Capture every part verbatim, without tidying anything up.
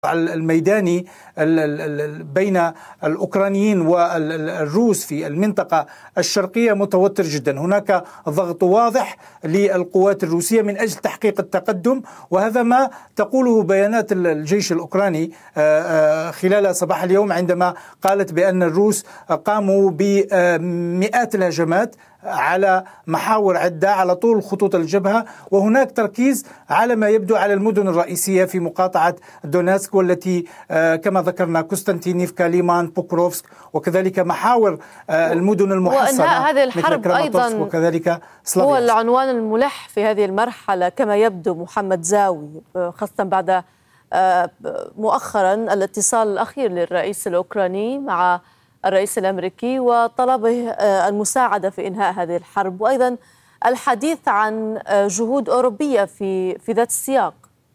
الميداني بين الأوكرانيين والروس في المنطقة الشرقية متوتر جدا. هناك ضغط واضح للقوات الروسية من أجل تحقيق التقدم، وهذا ما تقوله بيانات الجيش الأوكراني خلال صباح اليوم عندما قالت بأن الروس قاموا بمئات الهجمات على محاور عدة على طول خطوط الجبهة، وهناك تركيز على ما يبدو على المدن الرئيسية في مقاطعة دونيتسك، والتي كما ذكرنا كوستانتينيفكا، ليمان، بوكروفسك، وكذلك محاور المدن المحصنة وإنهاء هذه الحرب أيضا وكذلك هو العنوان الملح في هذه المرحلة كما يبدو محمد زاوي، خاصة بعد مؤخرا الاتصال الأخير للرئيس الأوكراني مع الرئيس الأمريكي وطلبه المساعدة في إنهاء هذه الحرب، وأيضا الحديث عن جهود أوروبية في في ذات السياق.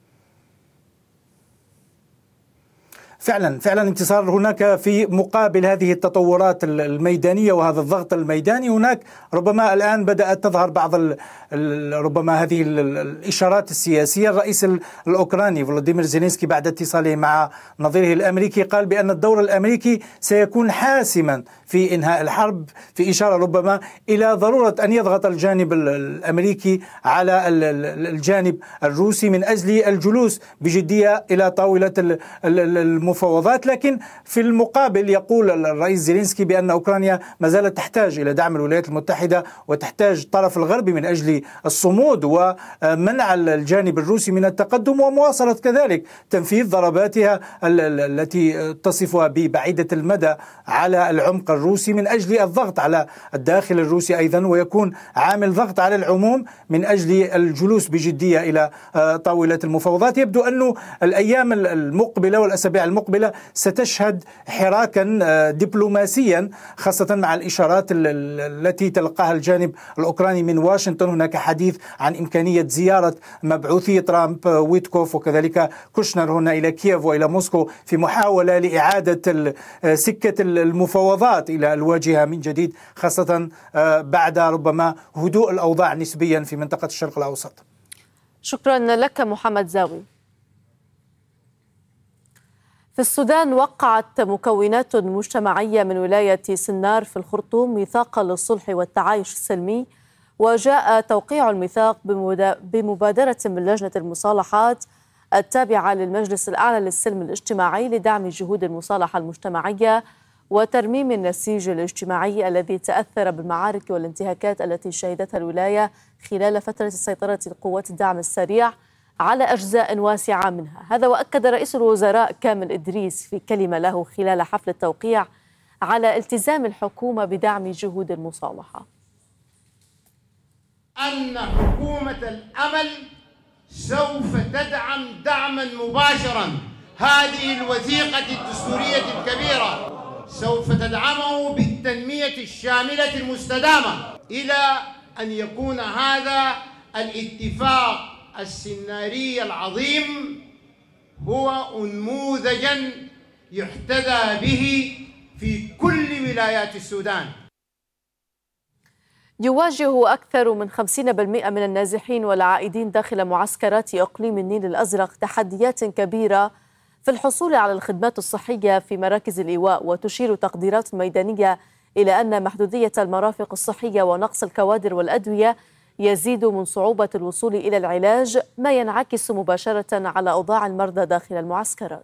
فعلا فعلا انتصار. هناك في مقابل هذه التطورات الميدانية وهذا الضغط الميداني، هناك ربما الآن بدأت تظهر بعض ال ال ربما هذه ال الإشارات السياسية. الرئيس الأوكراني فلاديمير زيلينسكي بعد اتصاله مع نظيره الأمريكي قال بأن الدور الأمريكي سيكون حاسما في إنهاء الحرب، في إشارة ربما إلى ضرورة أن يضغط الجانب الأمريكي على الجانب الروسي من أجل الجلوس بجدية إلى طاولة المفاوضات. لكن في المقابل يقول الرئيس زيلينسكي بأن أوكرانيا ما زالت تحتاج إلى دعم الولايات المتحدة وتحتاج الطرف الغربي من أجل الصمود ومنع الجانب الروسي من التقدم، ومواصلة كذلك تنفيذ ضرباتها التي تصفها ببعيدة المدى على العمق الروسي من أجل الضغط على الداخل الروسي أيضا، ويكون عامل ضغط على العموم من أجل الجلوس بجدية إلى طاولة المفاوضات. يبدو أن الأيام المقبلة والأسابيع المقبلة ستشهد حراكا دبلوماسيا، خاصة مع الإشارات التي تلقاها الجانب الأوكراني من واشنطن. هناك حديث عن إمكانية زيارة مبعوثي ترامب ويتكوف وكذلك كوشنر هنا إلى كييف وإلى موسكو في محاولة لإعادة سكة المفاوضات إلى الواجهة من جديد، خاصة بعد ربما هدوء الأوضاع نسبيا في منطقة الشرق الأوسط. شكرا لك محمد زاوي. في السودان وقعت مكونات مجتمعية من ولاية سنار في الخرطوم ميثاقا للصلح والتعايش السلمي، وجاء توقيع الميثاق بمبادرة من لجنة المصالحات التابعة للمجلس الأعلى للسلم الاجتماعي لدعم جهود المصالحة المجتمعية وترميم النسيج الاجتماعي الذي تأثر بالمعارك والانتهاكات التي شهدتها الولاية خلال فترة سيطرة قوات الدعم السريع على أجزاء واسعة منها. هذا وأكد رئيس الوزراء كامل إدريس في كلمة له خلال حفل التوقيع على التزام الحكومة بدعم جهود المصالحة. أن حكومة الأمل سوف تدعم دعما مباشرا هذه الوثيقة الدستورية الكبيرة، سوف تدعمه بالتنمية الشاملة المستدامة إلى أن يكون هذا الاتفاق السناري العظيم هو نموذجا يحتذى به في كل ولايات السودان. يواجه أكثر من خمسين بالمئة من النازحين والعائدين داخل معسكرات إقليم النيل الأزرق تحديات كبيرة في الحصول على الخدمات الصحية في مراكز الإيواء، وتشير تقديرات ميدانية إلى أن محدودية المرافق الصحية ونقص الكوادر والأدوية يزيد من صعوبة الوصول إلى العلاج، ما ينعكس مباشرة على أوضاع المرضى داخل المعسكرات.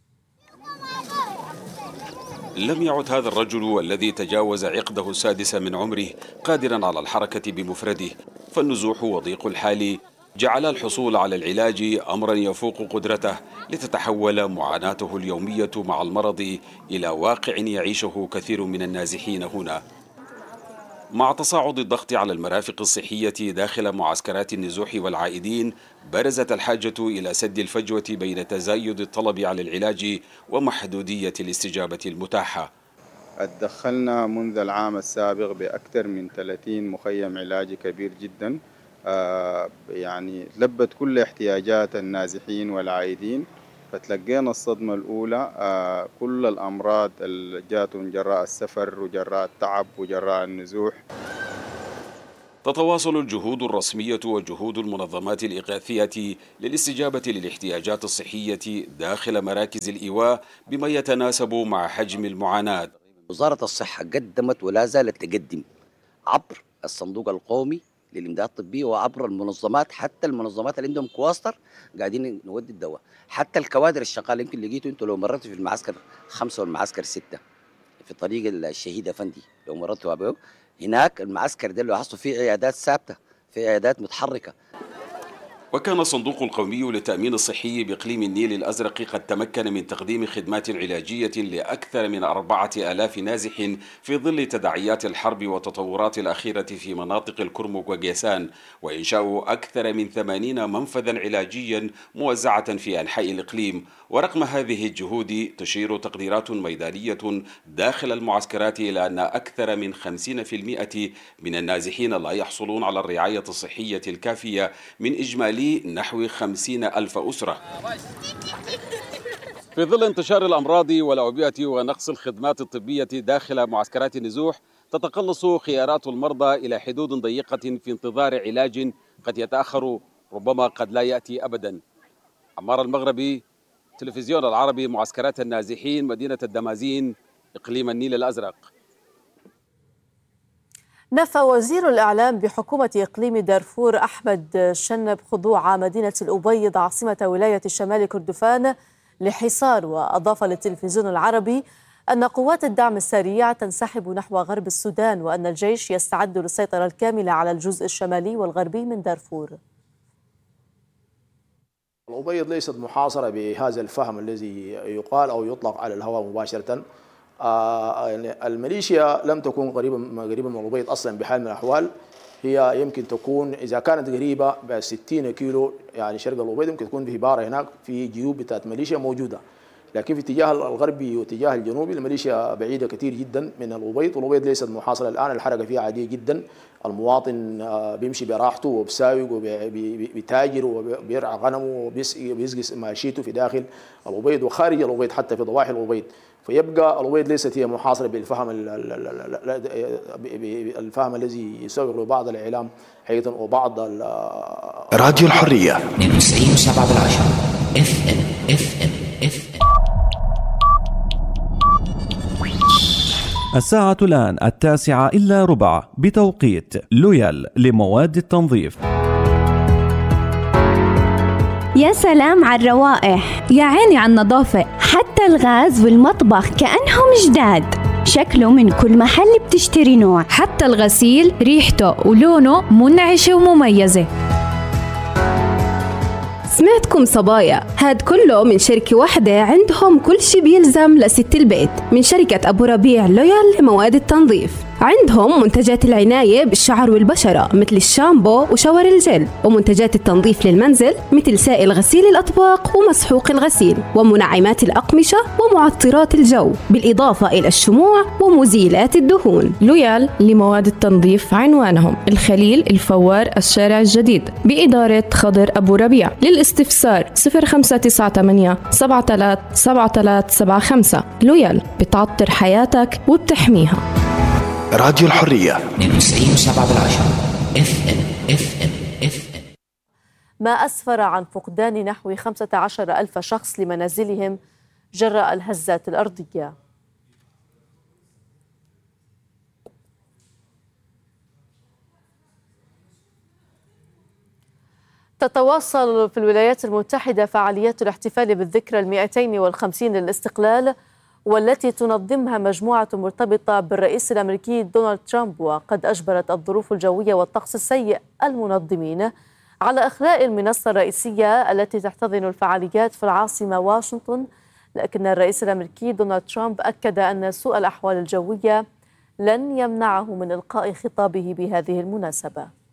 لم يعد هذا الرجل الذي تجاوز عقده السادسة من عمره قادرا على الحركة بمفرده، فالنزوح وضيق الحال جعل الحصول على العلاج أمرا يفوق قدرته، لتتحول معاناته اليومية مع المرض إلى واقع يعيشه كثير من النازحين هنا. مع تصاعد الضغط على المرافق الصحية داخل معسكرات النزوح والعائدين، برزت الحاجة إلى سد الفجوة بين تزايد الطلب على العلاج ومحدودية الاستجابة المتاحة. اتدخلنا منذ العام السابق بأكثر من ثلاثين مخيم علاجي كبير جدا، آه يعني لبت كل احتياجات النازحين والعائدين، فتلقينا الصدمة الأولى. آه كل الأمراض اللي جاتهم جراء السفر وجراء التعب وجراء النزوح. تتواصل الجهود الرسمية وجهود المنظمات الإغاثية للاستجابة للاحتياجات الصحية داخل مراكز الإيواء بما يتناسب مع حجم المعاناة. وزارة الصحة قدمت ولا زالت تقدم عبر الصندوق القومي للإمداد الطبي وعبر المنظمات، حتى المنظمات اللي عندهم كواستر قاعدين نودي الدواء، حتى الكوادر الشغالة. يمكن لقيتوا انتوا لو مررتوا في المعسكر خمسة والمعسكر ستة في طريق الشهيد أفندي، لو مررتوا به هناك المعسكر ده اللي لاحظتوا فيه عيادات ثابتة، في عيادات متحركة. وكان الصندوق القومي للتأمين الصحي بإقليم النيل الأزرق قد تمكن من تقديم خدمات علاجية لأكثر من أربعة آلاف نازح في ظل تداعيات الحرب والتطورات الأخيرة في مناطق الكرمك وجيسان، وإنشاء أكثر من ثمانين منفذا علاجيا موزعة في أنحاء الإقليم. ورغم هذه الجهود تشير تقديرات ميدانية داخل المعسكرات إلى أن أكثر من خمسين بالمئة من النازحين لا يحصلون على الرعاية الصحية الكافية من إجمالي نحو خمسين ألف أسرة. في ظل انتشار الأمراض والأوبئة ونقص الخدمات الطبية داخل معسكرات النزوح، تتقلص خيارات المرضى إلى حدود ضيقة في انتظار علاج قد يتأخر، ربما قد لا يأتي أبدا. عمار المغربي، تلفزيون العربي، معسكرات النازحين، مدينة الدمازين، إقليم النيل الأزرق. نفى وزير الإعلام بحكومة إقليم دارفور أحمد شنب خضوع مدينة الأبيض عاصمة ولاية شمال كردفان لحصار، وأضاف للتلفزيون العربي أن قوات الدعم السريع تنسحب نحو غرب السودان، وأن الجيش يستعد للسيطرة الكاملة على الجزء الشمالي والغربي من دارفور. الأبيض ليست محاصرة بهذا الفهم الذي يقال أو يطلق على الهواء مباشرة. آه الميليشيا لم تكن قريبة قريبة من الأبيض أصلا بحال من الأحوال. هي يمكن تكون إذا كانت قريبة ب ستين كيلو يعني شرق الأبيض، يمكن تكون في هبارة هناك في جيوب بتاعت ميليشيا موجودة، لكن في اتجاه الغربي واتجاه الجنوبي الميليشيا بعيدة كثير جدا من الأبيض، والأبيض ليست محاصرة الآن. الحركة فيها عادية جدا، المواطن بيمشي براحته وبساوق وبيتاجر وبيرعى غنمه وبيسقي ماشيته في داخل الأبيض وخارج الأبيض حتى في ضواحي الأبيض. فيبقى الأبيض ليست هي محاصرة بالفهم الفهم الذي يسوغ بعض الإعلام أيضا وبعض راديو الحرية اثنين وتسعين وسبعة بالعشرة اف ام اف ام اف ام. الساعة الآن التاسعة إلا ربع بتوقيت لويال لمواد التنظيف. يا سلام على الروائح، يا عيني على النظافة، حتى الغاز والمطبخ كأنهم جداد. شكله من كل محل بتشتري نوع، حتى الغسيل ريحته ولونه منعشة ومميزة. سمعتكم صبايا، هاد كله من شركة واحدة عندهم كل شي بيلزم لست البيت، من شركة أبو ربيع لويال لمواد التنظيف. عندهم منتجات العناية بالشعر والبشرة مثل الشامبو وشاور الجل، ومنتجات التنظيف للمنزل مثل سائل غسيل الأطباق ومسحوق الغسيل، ومنعمات الأقمشة ومعطرات الجو، بالإضافة إلى الشموع ومزيلات الدهون. لويال لمواد التنظيف عنوانهم الخليل الفوار الشارع الجديد بإدارة خضر أبو ربيع. للاستفسار صفر خمسة تسعة ثمانية سبعة ثلاثة سبعة ثلاثة سبعة خمسة. لويال بتعطر حياتك وبتحميها. راديو الحرية اثنين وتسعين وسبعة بالعشرة اف ام اف ام اف ام. ما أسفر عن فقدان نحو خمسة عشر ألف شخص لمنازلهم جراء الهزات الأرضية. تتواصل في الولايات المتحدة فعاليات الاحتفال بالذكرى المئتين والخمسين للاستقلال، والتي تنظمها مجموعة مرتبطة بالرئيس الأمريكي دونالد ترامب. وقد أجبرت الظروف الجوية والطقس السيء المنظمين على إخلاء المنصة الرئيسية التي تحتضن الفعاليات في العاصمة واشنطن، لكن الرئيس الأمريكي دونالد ترامب أكد أن سوء الأحوال الجوية لن يمنعه من إلقاء خطابه بهذه المناسبة.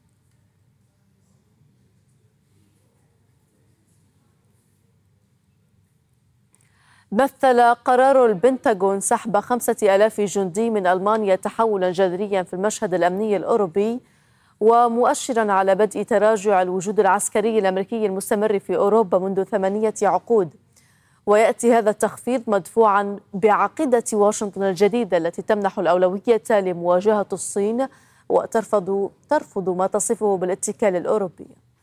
مثل قرار البنتاغون سحب خمسة آلاف جندي من ألمانيا تحولا جذريا في المشهد الأمني الأوروبي، ومؤشرا على بدء تراجع الوجود العسكري الأمريكي المستمر في أوروبا منذ ثمانية عقود. ويأتي هذا التخفيض مدفوعا بعقيدة واشنطن الجديدة التي تمنح الأولوية لمواجهة الصين وترفض ترفض ما تصفه بالاتكال الأوروبي.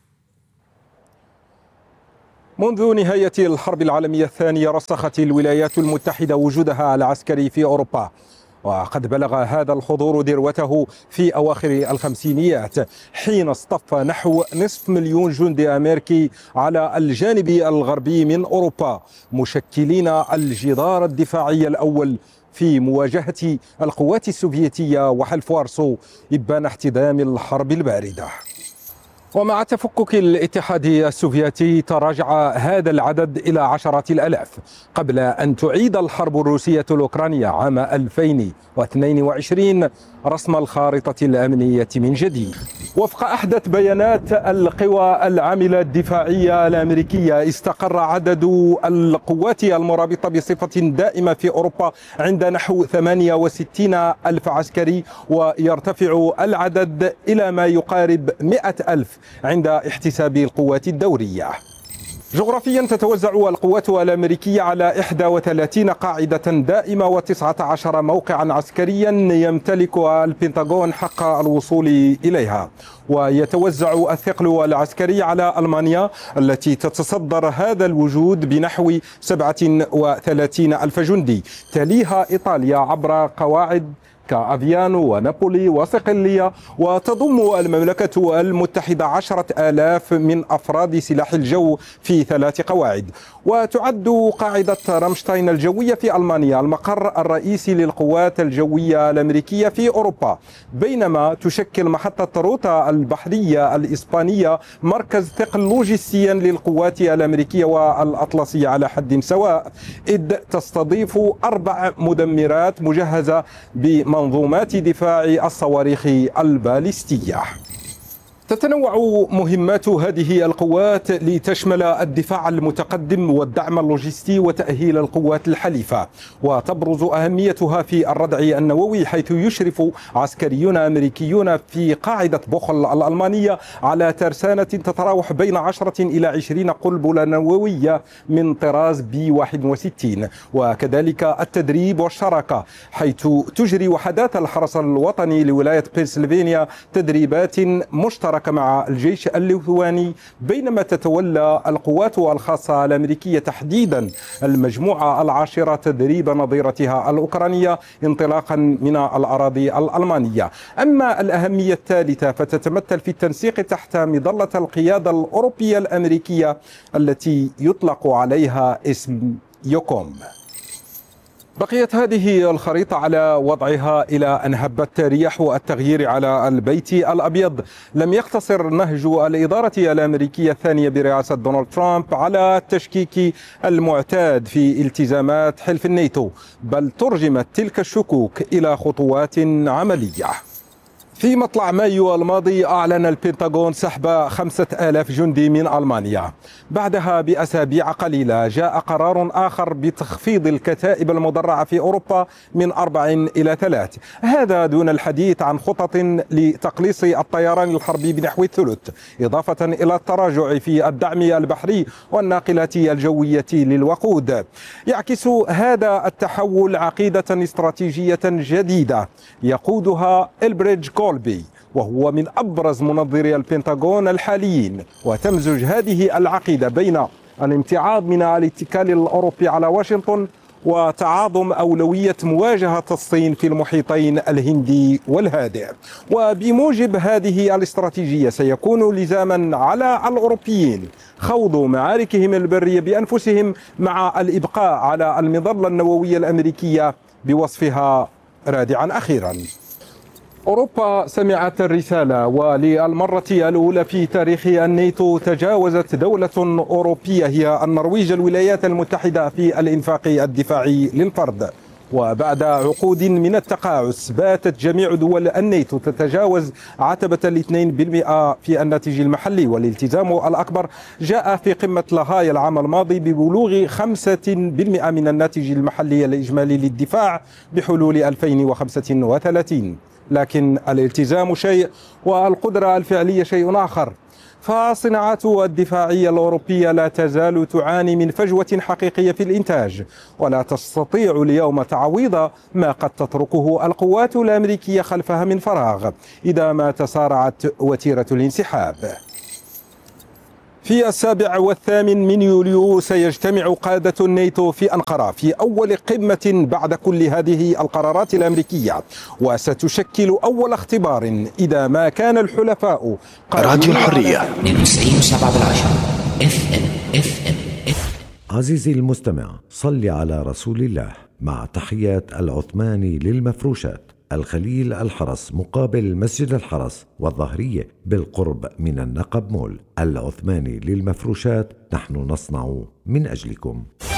منذ نهاية الحرب العالمية الثانية رسخت الولايات المتحدة وجودها العسكري في أوروبا، وقد بلغ هذا الحضور ذروته في أواخر الخمسينيات حين اصطف نحو نصف مليون جندي أمريكي على الجانب الغربي من أوروبا، مشكلين الجدار الدفاعي الأول في مواجهة القوات السوفيتية وحلف وارسو إبان احتدام الحرب الباردة. ومع تفكك الاتحاد السوفيتي تراجع هذا العدد إلى عشرات الآلاف قبل أن تعيد الحرب الروسية الأوكرانية عام ألفين واثنين وعشرين رسم الخارطة الأمنية من جديد. وفق أحدث بيانات القوى العاملة الدفاعية الأمريكية استقر عدد القوات المرابطة بصفة دائمة في أوروبا عند نحو ثمانية وستين ألف عسكري، ويرتفع العدد إلى ما يقارب مئة ألف عند احتساب القوات الدورية. جغرافيا تتوزع القوات الأمريكية على إحدى وثلاثين قاعدة دائمة وتسعة عشر موقعا عسكريا يمتلك البنتاغون حق الوصول إليها، ويتوزع الثقل العسكري على ألمانيا التي تتصدر هذا الوجود بنحو سبعة وثلاثين ألف جندي، تليها إيطاليا عبر قواعد كأفيانو ونابولي وصقلية، وتضم المملكة المتحدة عشرة آلاف من أفراد سلاح الجو في ثلاث قواعد. وتعد قاعدة رامشتاين الجوية في ألمانيا المقر الرئيسي للقوات الجوية الأمريكية في أوروبا، بينما تشكل محطة روتا البحرية الإسبانية مركز ثقل لوجستيا للقوات الأمريكية والأطلسية على حد سواء، إذ تستضيف أربع مدمرات مجهزة بمنظومات دفاع الصواريخ الباليستية. تتنوع مهمات هذه القوات لتشمل الدفاع المتقدم والدعم اللوجستي وتأهيل القوات الحليفة، وتبرز أهميتها في الردع النووي، حيث يشرف عسكريون أمريكيون في قاعدة بوخل الألمانية على ترسانة تتراوح بين عشرة إلى عشرين قنبلة نووية من طراز بي واحد وستين، وكذلك التدريب والشراكة، حيث تجري وحدات الحرس الوطني لولاية بنسلفانيا تدريبات مشتركة مع الجيش الليثواني، بينما تتولى القوات الخاصة الأمريكية تحديدا المجموعة العاشرة تدريب نظيرتها الأوكرانية انطلاقا من الأراضي الألمانية. أما الأهمية الثالثة فتتمثل في التنسيق تحت مظلة القيادة الأوروبية الأمريكية التي يطلق عليها اسم يوكوم. بقيت هذه الخريطة على وضعها إلى أن هبت رياح التغيير على البيت الأبيض. لم يقتصر نهج الإدارة الأمريكية الثانية برئاسة دونالد ترامب على التشكيك المعتاد في التزامات حلف الناتو، بل ترجمت تلك الشكوك إلى خطوات عملية. في مطلع مايو الماضي أعلن البنتاغون سحب خمسة آلاف جندي من ألمانيا. بعدها بأسابيع قليلة جاء قرار آخر بتخفيض الكتائب المدرعة في أوروبا من أربع إلى ثلاث، هذا دون الحديث عن خطط لتقليص الطيران الحربي بنحو الثلث، إضافة إلى التراجع في الدعم البحري والناقلات الجوية للوقود. يعكس هذا التحول عقيدة استراتيجية جديدة يقودها البريدج كولبي، وهو من أبرز منظري البنتاغون الحاليين، وتمزج هذه العقيدة بين الامتعاض من الاتكال الأوروبي على واشنطن وتعاظم أولوية مواجهة الصين في المحيطين الهندي والهادئ. وبموجب هذه الاستراتيجية سيكون لزاما على الأوروبيين خوض معاركهم البرية بأنفسهم مع الإبقاء على المظلة النووية الأمريكية بوصفها رادعا أخيرا. أوروبا سمعت الرسالة، وللمرة الأولى في تاريخ الناتو تجاوزت دولة أوروبية هي النرويج الولايات المتحدة في الإنفاق الدفاعي للفرد. وبعد عقود من التقاعس باتت جميع دول الناتو تتجاوز عتبة الاثنين بالمئة في الناتج المحلي، والالتزام الأكبر جاء في قمة لاهاي العام الماضي ببلوغ خمسة بالمئة من الناتج المحلي الإجمالي للدفاع بحلول ألفين وخمسة وثلاثين. لكن الالتزام شيء والقدرة الفعلية شيء آخر، فالصناعات الدفاعية الأوروبية لا تزال تعاني من فجوة حقيقية في الإنتاج، ولا تستطيع اليوم تعويض ما قد تتركه القوات الأمريكية خلفها من فراغ إذا ما تسارعت وتيرة الانسحاب. في السابع والثامن من يوليو سيجتمع قادة الناتو في أنقرة في أول قمة بعد كل هذه القرارات الأمريكية، وستشكل أول اختبار إذا ما كان الحلفاء. راديو الحرية تسعين وسبعة بالعشرة اف ام اف ام اف. عزيزي المستمع، صل على رسول الله. مع تحيات العثماني للمفروشات، الخليل الحرس مقابل مسجد الحرس والظهرية بالقرب من النقب مول. العثماني للمفروشات، نحن نصنع من أجلكم.